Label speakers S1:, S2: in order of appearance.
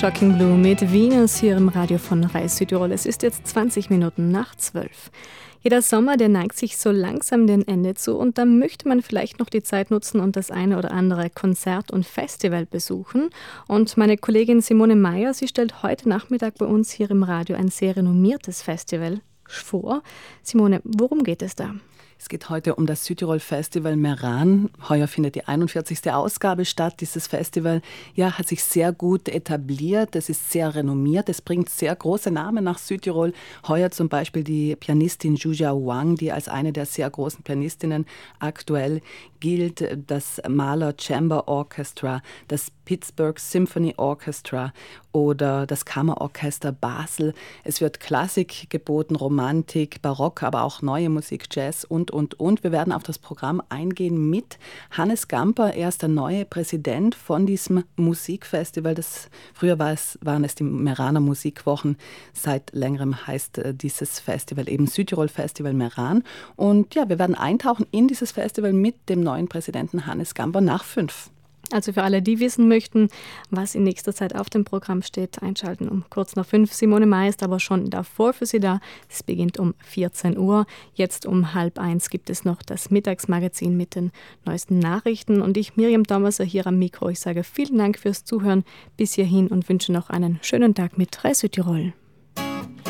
S1: Shocking Blue mit Venus hier im Radio von Reis Südtirol. Es ist jetzt 20 Minuten nach 12. Jeder Sommer, der neigt sich so langsam dem Ende zu und da möchte man vielleicht noch die Zeit nutzen und das eine oder andere Konzert und Festival besuchen. Und meine Kollegin Simone Meyer, sie stellt heute Nachmittag bei uns hier im Radio ein sehr renommiertes Festival vor. Simone, worum geht es da?
S2: Es geht heute um das Südtirol Festival Meran. Heuer findet die 41. Ausgabe statt. Dieses Festival hat sich sehr gut etabliert. Es ist sehr renommiert. Es bringt sehr große Namen nach Südtirol. Heuer zum Beispiel die Pianistin Zhuzhao Wang, die als eine der sehr großen Pianistinnen aktuell gilt. Das Mahler Chamber Orchestra, das Pittsburgh Symphony Orchestra oder das Kammerorchester Basel. Es wird Klassik geboten, Romantik, Barock, aber auch neue Musik, Jazz und. Wir werden auf das Programm eingehen mit Hannes Gamper. Er ist der neue Präsident von diesem Musikfestival. Früher waren es die Meraner Musikwochen. Seit längerem heißt dieses Festival eben Südtirol Festival Meran. Und wir werden eintauchen in dieses Festival mit dem neuen Präsidenten Hannes Gamper nach 5.
S1: Also für alle, die wissen möchten, was in nächster Zeit auf dem Programm steht, einschalten um kurz nach 5. Simone May ist aber schon davor für Sie da. Es beginnt um 14 Uhr. Jetzt um 12:30 gibt es noch das Mittagsmagazin mit den neuesten Nachrichten. Und ich, Miriam Thomaser, hier am Mikro. Ich sage vielen Dank fürs Zuhören bis hierhin und wünsche noch einen schönen Tag mit Reis Südtirol.